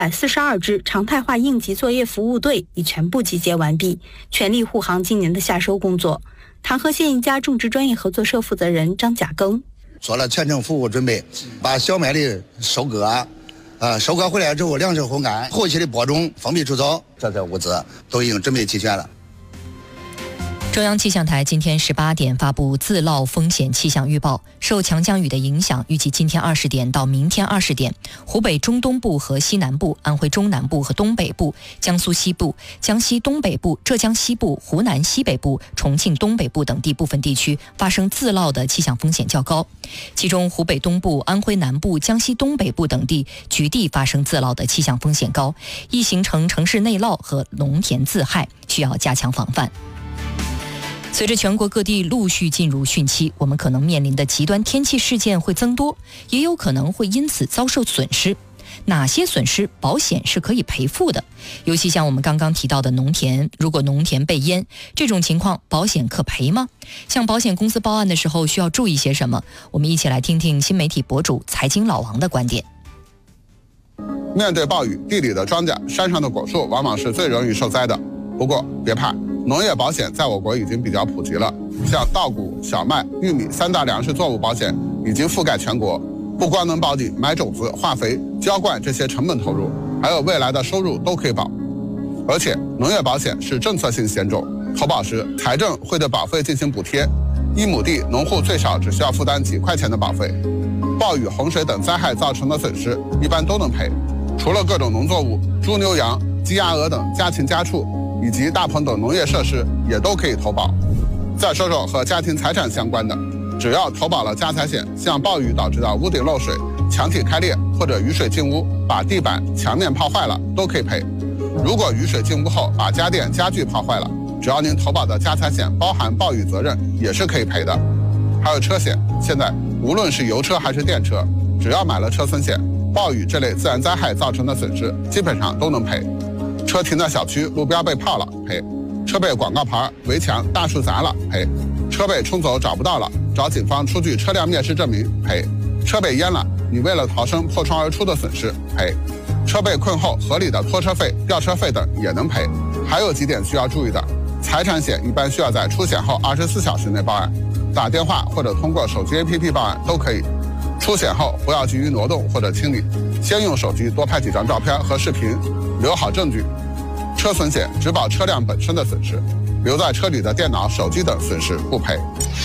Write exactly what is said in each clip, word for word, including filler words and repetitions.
百四十二支常态化应急作业服务队已全部集结完毕，全力护航今年的夏收工作。唐河县一家种植专业合作社负责人张甲庚做了全程服务准备，把小麦的收割，呃，收割回来之后粮食烘干，后期的播种、封闭除草，这些物资都已经准备齐全了。 中央气象台今天十八点发布自涝风险气象预报，受强降雨的影响，预计今天二十点到明天二十点，湖北中东部和西南部、安徽中南部和东北部、江苏西部、江西东北部、浙江西部、湖南西北部、重庆东北部等地部分地区发生自涝的气象风险较高，其中湖北东部、安徽南部、江西东北部等地局地发生自涝的气象风险高，易形成城市内涝和农田自害，需要加强防范。随着全国各地陆续进入汛期，我们可能面临的极端天气事件会增多，也有可能会因此遭受损失。哪些损失保险是可以赔付的？尤其像我们刚刚提到的农田，如果农田被淹，这种情况保险可赔吗？向保险公司报案的时候需要注意些什么？我们一起来听听新媒体博主财经老王的观点。 面对暴雨，地里的庄稼、山上的果树往往是最容易受灾的。不过别怕，农业保险在我国已经比较普及了，像稻谷、小麦、玉米三大粮食作物保险已经覆盖全国，不光能保你买种子、化肥、浇灌这些成本投入，还有未来的收入都可以保。而且农业保险是政策性险种，投保时财政会对保费进行补贴，一亩地农户最少只需要负担几块钱的保费。暴雨、洪水等灾害造成的损失一般都能赔，除了各种农作物，猪牛羊、鸡鸭鹅等家禽家畜以及大棚等农业设施也都可以投保。再说说和家庭财产相关的，只要投保了家财险，像暴雨导致的屋顶漏水、墙体开裂或者雨水进屋把地板、墙面泡坏了，都可以赔。如果雨水进屋后把家电、家具泡坏了，只要您投保的家财险包含暴雨责任，也是可以赔的。还有车险，现在无论是油车还是电车，只要买了车损险，暴雨这类自然灾害造成的损失基本上都能赔。车停在小区，路边被泡了赔；车被广告牌、围墙、大树砸了赔；车被冲走找不到了，找警方出具车辆灭失证明赔；车被淹了，你为了逃生破窗而出的损失赔；车被困后合理的拖车费、吊车费等也能赔。还有几点需要注意的：财产险一般需要在出险后二十四小时内报案，打电话或者通过手机 A P P 报案都可以。出险后不要急于挪动或者清理，先用手机多拍几张照片和视频，留好证据。车损险只保车辆本身的损失，留在车里的电脑、手机等损失不赔。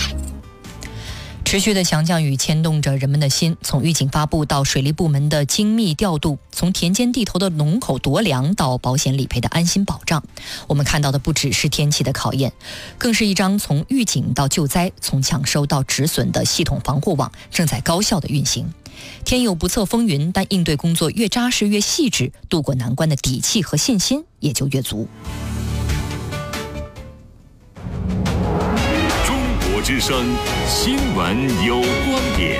持续的强降雨牵动着人们的心，从预警发布到水利部门的精密调度，从田间地头的龙口夺粮到保险理赔的安心保障，我们看到的不只是天气的考验，更是一张从预警到救灾、从抢收到止损的系统防护网正在高效的运行。天有不测风云，但应对工作越扎实越细致，渡过难关的底气和信心也就越足。 中国之声新闻有观点，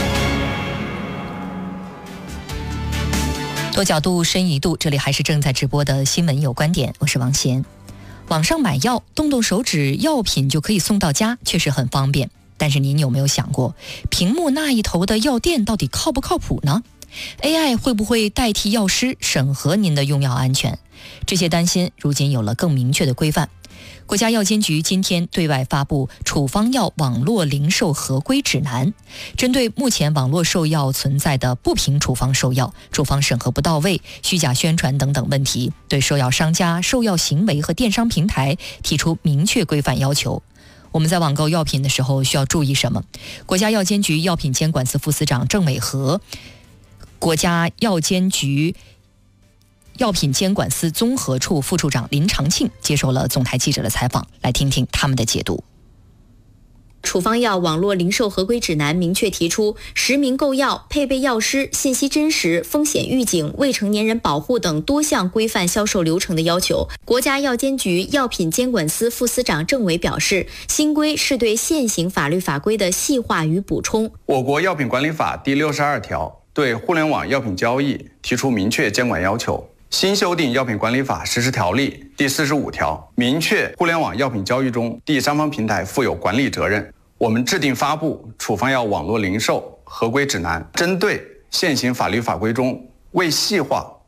多角度深一度，这里还是正在直播的新闻有观点，我是王贤。网上买药，动动手指，药品就可以送到家，确实很方便。但是您有没有想过，屏幕那一头的药店到底靠不靠谱呢？ A I 会不会代替药师审核您的用药安全？这些担心如今有了更明确的规范。国家药监局今天对外发布处方药网络零售合规指南，针对目前网络售药存在的不凭处方售药、处方审核不到位、虚假宣传等等问题，对售药商家、售药行为和电商平台提出明确规范要求。我们在网购药品的时候需要注意什么？国家药监局药品监管司副司长郑伟和，国家药监局药品监管司综合处副处长林长庆接受了总台记者的采访，来听听他们的解读。 处方药网络零售合规指南明确提出，实名购药、配备药师、信息真实、风险预警、未成年人保护等多项规范销售流程的要求。国家药监局药品监管司副司长郑伟表示，新规是对现行法律法规的细化与补充。 我国药品管理法第六十二条对互联网药品交易提出明确监管要求。新修订药品管理法实施条例第四十五条明确互联网药品交易中第三方平台负有管理责任。我们制定发布处方药网络零售合规指南，针对现行法律法规中未细化